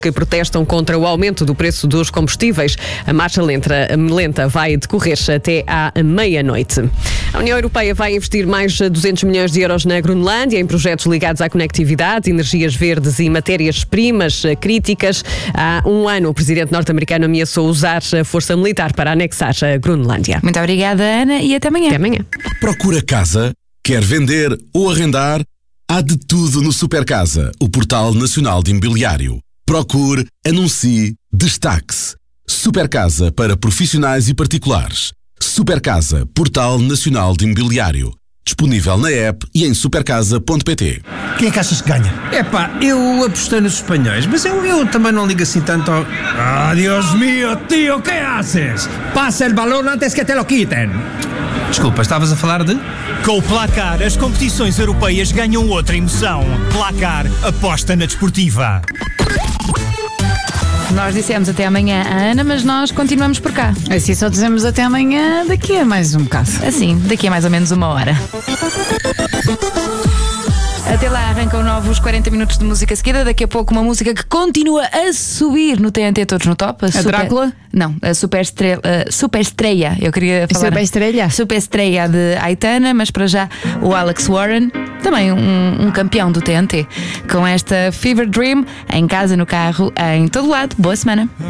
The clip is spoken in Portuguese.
que protestam contra o aumento do preço dos combustíveis. A marcha lenta vai decorrer até à meia-noite. A União Europeia vai investir mais 200 milhões de euros na Groenlândia em projetos ligados à conectividade, energias verdes e matérias-primas críticas. Há um ano, o presidente norte-americano ameaçou usar a força militar para anexar a Groenlândia. Muito obrigada, Ana, e até amanhã. Até amanhã. Procura casa? Quer vender ou arrendar? Há de tudo no Supercasa, o portal nacional de imobiliário. Procure, anuncie, destaque-se. Supercasa para profissionais e particulares. Supercasa, portal nacional de imobiliário. Disponível na app e em supercasa.pt. Quem é que achas que ganha? Eu apostei nos espanhóis, mas eu também não ligo assim tanto ao... Dios mío, tío, ¿qué haces? Pasa el balón antes que te lo quiten. Desculpa, estavas a falar de... Com o Placar, as competições europeias ganham outra emoção. Placar, aposta na desportiva. Nós dissemos até amanhã a Ana, mas nós continuamos por cá. Assim só dizemos até amanhã, daqui a mais um bocado. Assim, daqui a mais ou menos uma hora. Até lá arrancam novos 40 minutos de música seguida. Daqui a pouco uma música que continua a subir no TNT Todos no Top. A Drácula? Não, a Super Estreia. Eu queria falar. Super Estreia? Super Estreia de Aitana, mas para já o Alex Warren, também um campeão do TNT. Com esta Fever Dream, em casa, no carro, em todo lado. Boa semana.